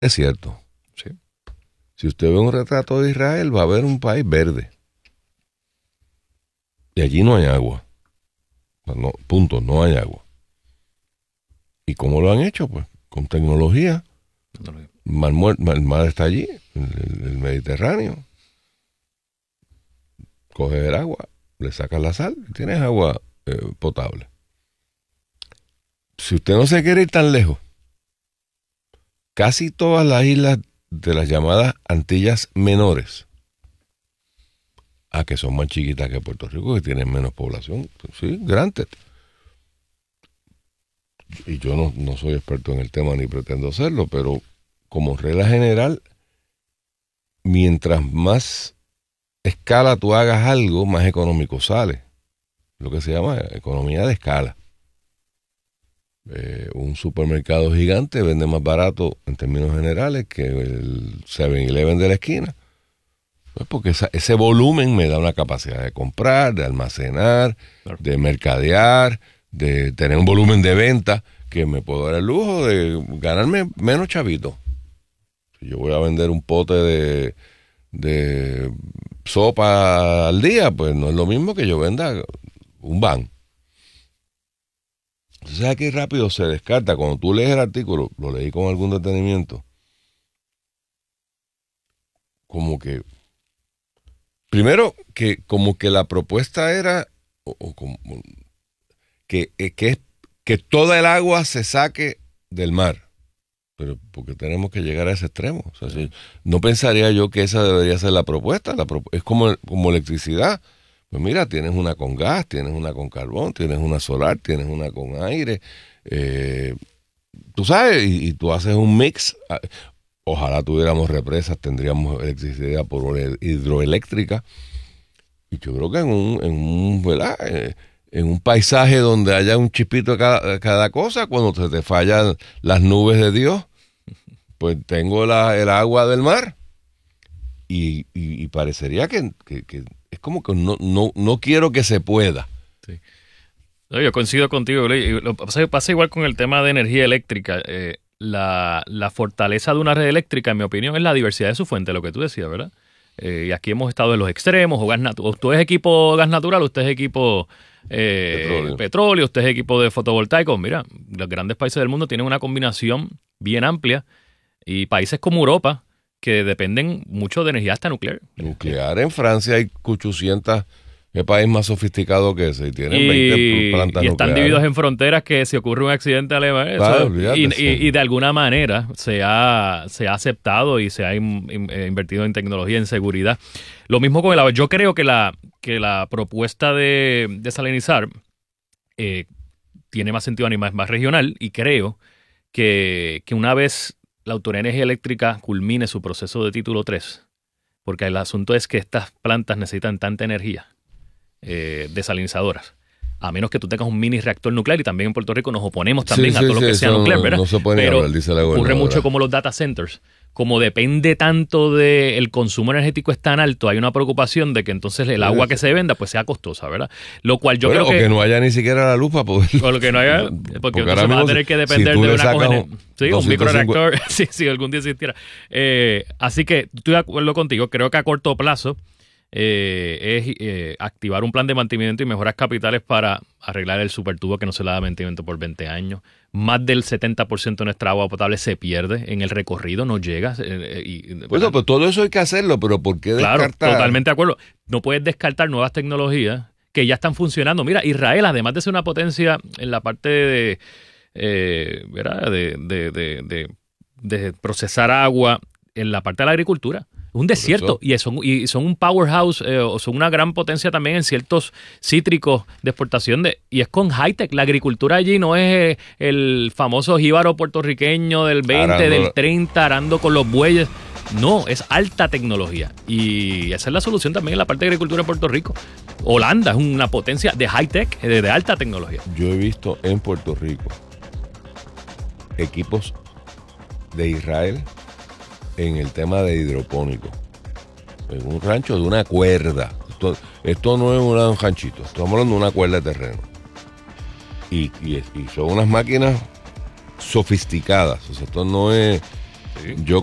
Es cierto. Sí. Si usted ve un retrato de Israel, va a ver un país verde. Y allí no hay agua. No, punto, no hay agua. ¿Y cómo lo han hecho? Pues con tecnología. El mar está allí, el Mediterráneo. Coges el agua, le sacas la sal y tienes agua potable. Si usted no se quiere ir tan lejos, casi todas las islas de las llamadas Antillas Menores, que son más chiquitas que Puerto Rico, que tienen menos población, pues sí, granted. Y yo no soy experto en el tema ni pretendo serlo, pero como regla general, mientras más escala tú hagas algo, más económico sale. Lo que se llama economía de escala. Un supermercado gigante vende más barato en términos generales que el 7-Eleven de la esquina. Pues porque ese volumen me da una capacidad de comprar, de almacenar, claro, de mercadear, de tener un volumen de venta que me puedo dar el lujo de ganarme menos chavito. Si yo voy a vender un pote de sopa al día, pues no es lo mismo que yo venda un van. Entonces aquí rápido se descarta. Cuando tú lees el artículo, lo leí con algún detenimiento, como que primero que como que la propuesta era que toda el agua se saque del mar. Pero porque tenemos que llegar a ese extremo. O sea, sí, no pensaría yo que esa debería ser la propuesta. Es como electricidad. Pues mira, tienes una con gas, tienes una con carbón, tienes una solar, tienes una con aire. Tú sabes, y tú haces un mix. Ojalá tuviéramos represas, tendríamos electricidad por hidroeléctrica. Y yo creo que en un paisaje donde haya un chispito de cada cosa, cuando se te fallan las nubes de Dios, pues tengo el agua del mar. Y parecería que es como que no quiero que se pueda. Sí. No, yo coincido contigo, lo pasa igual con el tema de energía eléctrica. La fortaleza de una red eléctrica, en mi opinión, es la diversidad de su fuente, lo que tú decías, ¿verdad? Y aquí hemos estado en los extremos, o tú es equipo gas natural, usted es equipo petróleo, usted es equipo de fotovoltaicos. Mira, los grandes países del mundo tienen una combinación bien amplia, y países como Europa, que dependen mucho de energía hasta nuclear. Nuclear, en Francia hay 800, ¿qué país más sofisticado que ese? Y tienen 20 plantas nucleares. Y están divididos en fronteras que si ocurre un accidente alemán, y de alguna manera se ha aceptado y se ha invertido en tecnología, en seguridad. Lo mismo con el agua. Yo creo que la propuesta de desalinizar tiene más sentido a nivel más regional, y creo que una vez la Autoridad de Energía Eléctrica culmine su proceso de título 3, porque el asunto es que estas plantas necesitan tanta energía desalinizadoras, a menos que tú tengas un mini reactor nuclear, y también en Puerto Rico nos oponemos también a todo lo que sea nuclear, ¿verdad? No se puede pero hablar, dice la ocurre mucho como los data centers. Como depende tanto del consumo energético es tan alto, hay una preocupación de que entonces el agua que se venda pues sea costosa, ¿verdad? Lo cual yo creo que no haya ni siquiera la luz para poder... O lo que no haya, porque entonces vas a tener que depender de una un microreactor, si algún día existiera. Así que estoy de acuerdo contigo, creo que a corto plazo es activar un plan de mantenimiento y mejoras capitales para arreglar el supertubo que no se le da mantenimiento por 20 años. Más del 70% de nuestra agua potable se pierde en el recorrido, no llega. Pues todo eso hay que hacerlo, pero ¿por qué descartar? Claro, totalmente de acuerdo. No puedes descartar nuevas tecnologías que ya están funcionando. Mira, Israel, además de ser una potencia en la parte ¿verdad? de procesar agua, en la parte de la agricultura, un desierto, y son un powerhouse, o son una gran potencia también en ciertos cítricos de exportación, y es con high-tech. La agricultura allí no es el famoso jíbaro puertorriqueño del 20, del 30, arando con los bueyes. No, es alta tecnología, y esa es la solución también en la parte de agricultura en Puerto Rico. Holanda es una potencia de high-tech, de alta tecnología. Yo he visto en Puerto Rico equipos de Israel en el tema de hidropónico, en un rancho de una cuerda. Esto no es un ranchito, estamos hablando de una cuerda de terreno, y son unas máquinas sofisticadas. O sea, esto no es Sí. Yo